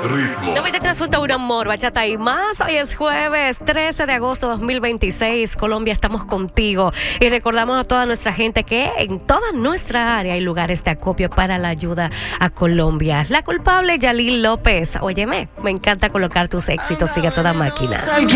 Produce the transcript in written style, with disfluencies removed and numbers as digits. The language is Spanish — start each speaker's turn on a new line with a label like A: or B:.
A: Ritmo.
B: 93.1 Amor, Bachata y más. Hoy es jueves 13 de agosto 2026. Colombia, estamos contigo. Y recordamos a toda nuestra gente que en toda nuestra área hay lugares de acopio para la ayuda a Colombia. La culpable, Yalil López. Óyeme, me encanta colocar tus éxitos. Sigue a toda máquina.